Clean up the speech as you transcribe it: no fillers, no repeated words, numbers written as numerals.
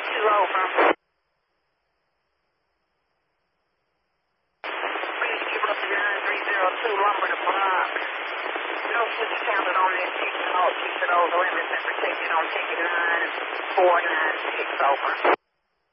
over. Please give up the 9302 lumber to block. No switch counted on that ticket. All ticket over. Everything protected on ticket 9496 over.